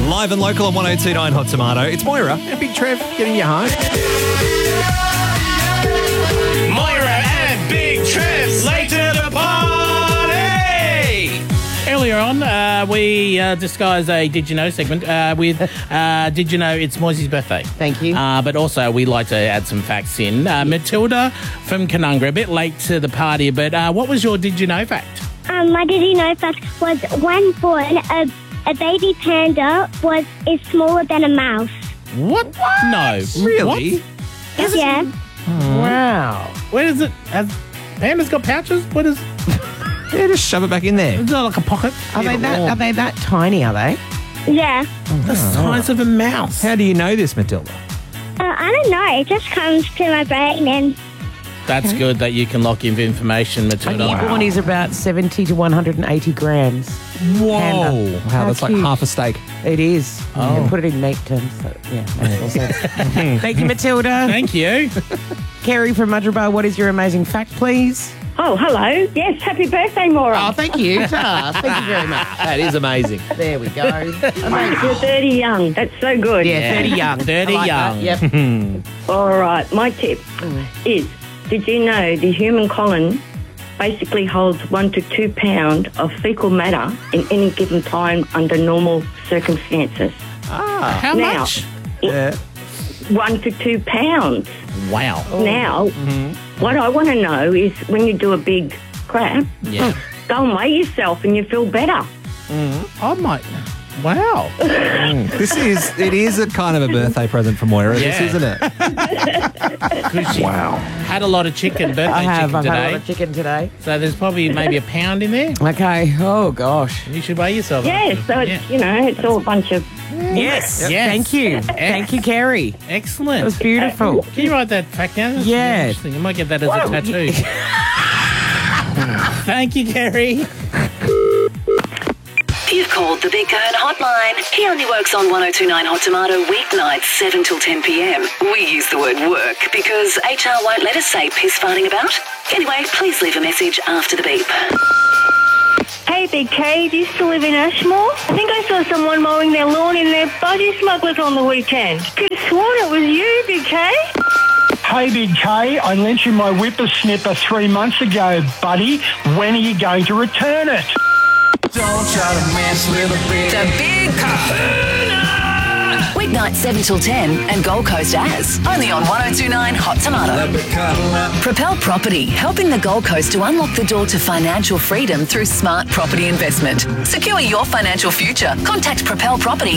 Live and local on 102.9 Hot Tomato. It's Moira and Big Trev getting you home. Moira and Big Trev, late to the party! Earlier on, we disguised a Did You Know segment with Did You Know It's Moisey's birthday. Thank you. But also, we like to add some facts in. Matilda from Canungra, a bit late to the party, but what was your Did You Know fact? My Did You Know fact was when born, a baby panda is smaller than a mouse. What? No. Really? What? Yeah. Wow. Where is it? Has pandas got pouches? What is... Yeah, just shove it back in there. Is that like a pocket? Are they that tiny, are they? Yeah. The size of a mouse. How do you know this, Matilda? I don't know. It just comes to my brain and... That's good that you can lock in information, Matilda. A newborn is about 70 to 180 grams. Whoa. Panda. Wow, How that's like cute. half a steak. It is. Oh. Yeah, put it in meat terms. So, yeah, makes more sense. Thank you, Matilda. Thank you. Kerry from Mudgeeraba, what is your amazing fact, please? Oh, hello. Yes, happy birthday, Maura. Oh, thank you. Thank you very much. That is amazing. There we go. You're 30 young. That's so good. Yeah, 30 young. 30 I like young. that. Yep. All right. My tip is, did you know the human colon basically holds 1 to 2 pounds of fecal matter in any given time under normal circumstances? How Now, much? 1 to 2 pounds. Wow. Now, what I want to know is when you do a big crap, Yeah. go and weigh yourself and you feel better. I might. Wow. It is a kind of a birthday present for Moira, Yeah. this, isn't it? Wow. Had a lot of chicken, birthday I have. chicken I've today. had a lot of chicken today. So there's probably maybe a pound in there. Okay. Oh, gosh. You should weigh yourself. Yeah, so it's, it's all a bunch of... Yes. Yes. Thank you. Thank you, Kerry. Excellent. That was beautiful. Can you write that fact down? That's Yeah. really interesting. You might get that as a tattoo. Thank you, Kerry. You've called the Big Kern hotline. He only works on 102.9 Hot Tomato weeknights 7 till 10 p.m. We use the word work because HR won't let us say piss farting about. Anyway, please leave a message after the beep. Hey, Big K, do you still live in Ashmore? I think I saw someone mowing their lawn in their budgie smugglers on the weekend. Could have sworn it was you, Big K. Hey, Big K, I lent you my whippersnipper 3 months ago, buddy. When are you going to return it? Don't try to mess with a big... The Big Kahuna! Weeknights 7 till 10 and Gold Coast As. Only on 102.9 Hot Tomato. Propel Property, helping the Gold Coast to unlock the door to financial freedom through smart property investment. Secure your financial future. Contact Propel Property